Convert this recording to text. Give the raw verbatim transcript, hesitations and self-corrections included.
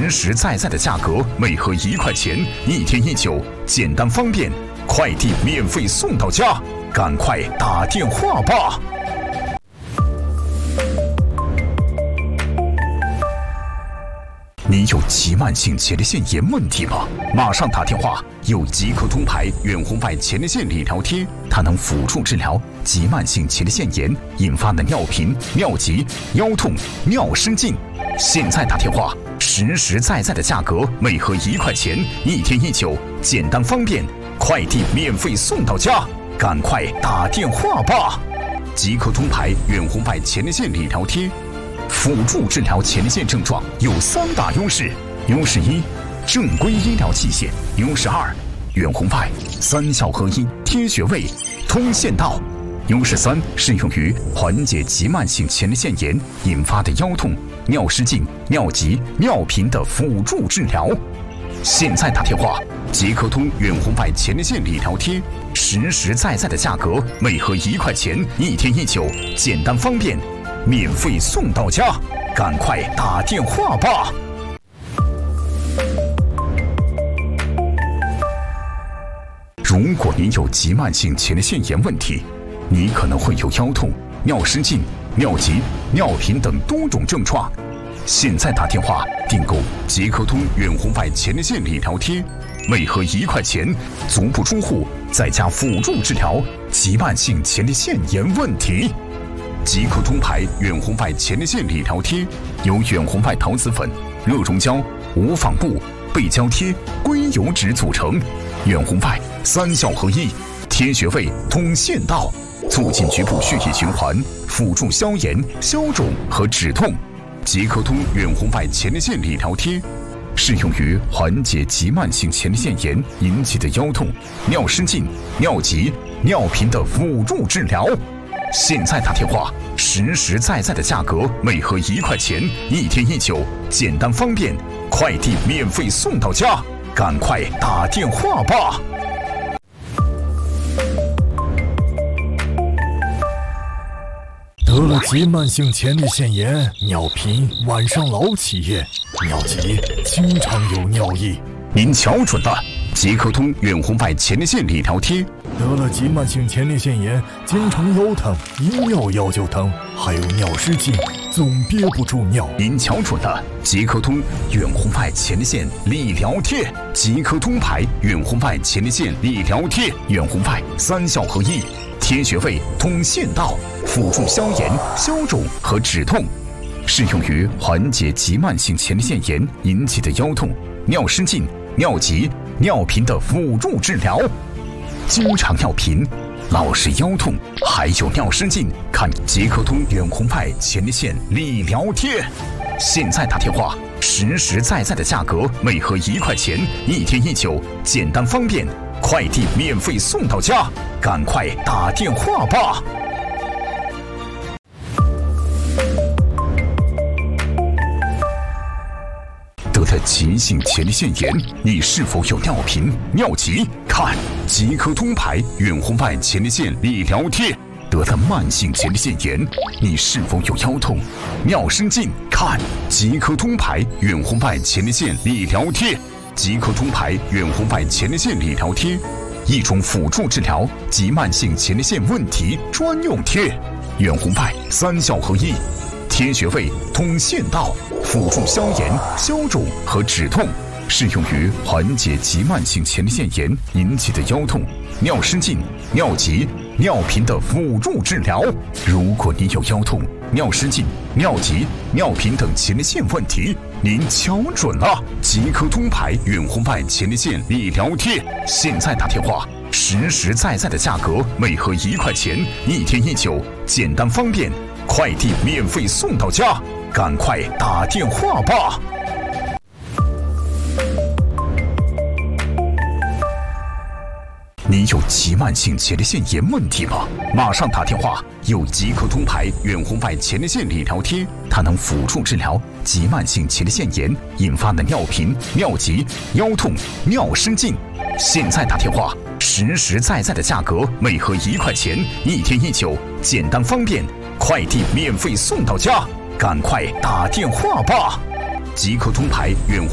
实实在在的价格，每盒一块钱，一天一酒，简单方便，快递免费送到家，赶快打电话吧！你有急慢性前列腺炎问题吗？马上打电话，有即刻通牌远红外前列腺理疗贴，它能辅助治疗急慢性前列腺炎引发的尿频、尿急、腰痛、尿失禁。现在打电话，实实在在的价格，每盒一块钱，一天一酒，简单方便，快递免费送到家，赶快打电话吧！即刻通牌远红外前列腺理疗贴。辅助治疗前列腺症状有三大优势：优势一，正规医疗器械；优势二，远红外三效合一，贴穴位，通线道；优势三，适用于缓解急慢性前列腺炎引发的腰痛、尿失禁、尿急、尿频的辅助治疗。现在打电话，即刻通远红外前列腺理疗贴，实实在在的价格，每盒一块钱，一天一酒，简单方便，免费送到家，赶快打电话吧！如果您有急慢性前列腺炎问题，你可能会有腰痛、尿失禁、尿急、尿频等多种症状。现在打电话订购即刻通远红外前列腺理疗贴，每盒一块钱，足不出户，在家辅助治疗急慢性前列腺炎问题。即刻通牌远红外前列腺理疗贴由远红外陶瓷粉、热熔胶、无纺布、背胶贴、硅油脂组成，远红外三效合一，贴穴位，通线道，促进局部血液循环，辅助消炎、消肿和止痛。即刻通远红外前列腺理疗贴适用于缓解急慢性前列腺炎引起的腰痛、尿失禁、尿急、尿频的辅助治疗。现在打电话，实实在在的价格，每盒一块钱，一天一酒，简单方便，快递免费送到家，赶快打电话吧！ 得了急慢性前列腺炎，尿频，晚上老起夜，尿急，经常有尿意。 您瞧准了，即刻通远红外前列腺理疗贴。 得了急慢性前列腺炎，经常腰疼，一尿腰就疼，还有尿失禁，总憋不住尿。 您瞧准了，即刻通远红外前列腺理疗贴，即刻通牌远红外前列腺理疗贴，远红外三效合一，贴穴位，通线道，辅助消炎、消肿和止痛，适用于缓解急慢性前列腺炎引起的腰痛、尿失禁、尿急、尿频的辅助治疗。经常尿频、老是腰痛，还有尿失禁，看即刻通远红外前列腺理疗贴。现在打电话，实实在在的价格，每盒一块钱，一天一酒，简单方便，快递免费送到家，赶快打电话吧！得了急性前列腺炎，你是否有尿频、尿急？看即刻通牌远红外前列腺理疗贴。得了慢性前列腺炎，你是否有腰痛、尿失禁？看即刻通牌远红外前列腺理疗贴。即刻通牌远红外前列腺理疗贴，一种辅助治疗急慢性前列腺问题专用贴，远红外三效合一，贴穴位，通线道，辅助消炎、消肿和止痛，适用于缓解急慢性前列腺炎引起的腰痛、尿失禁、尿急、尿频的辅助治疗。如果你有腰痛、尿失禁、尿急、尿频等前列腺问题，您瞧准了，即刻通牌远红外前列腺理疗贴。现在打电话，实实在在的价格，每盒一块钱，一天一酒，简单方便，快递免费送到家，赶快打电话吧！你有急慢性前列腺炎问题吗？马上打电话，有即刻通牌远红外前列腺理疗贴，它能辅助治疗急慢性前列腺炎引发的尿频、尿急、腰痛、尿失禁。现在打电话，实实在在的价格，每盒一块钱，一天一酒，简单方便，快递免费送到家，赶快打电话吧！即刻通牌远红